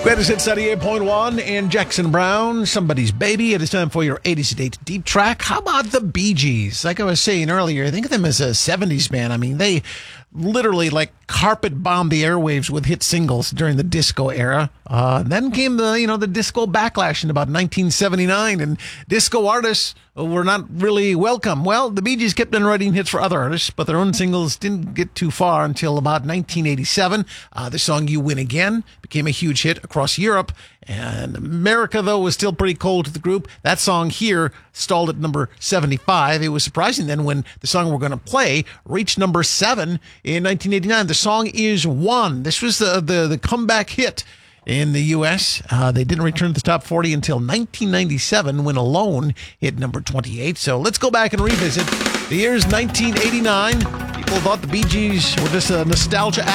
Greatest Hits 98.1 and Jackson Brown, Somebody's Baby. It is time for your 80s to date deep track. How about the Bee Gees? Like I was saying earlier, think of them as a 70s band. I mean, they literally like carpet bombed the airwaves with hit singles during the disco era. Then came the disco backlash in about 1979, and disco artists were not really welcome. Well, the Bee Gees kept on writing hits for other artists, but their own singles didn't get too far until about 1987. The song You Win Again became a huge hit across Europe, and America, though, was still pretty cold to the group. That song here stalled at number 75. It was surprising then when the song we're going to play reached number 7 in 1989. The song is One. This was the comeback hit in the U.S. They didn't return to the top 40 until 1997 when Alone hit number 28. So let's go back and revisit the year's 1989. People thought the Bee Gees were just a nostalgia act.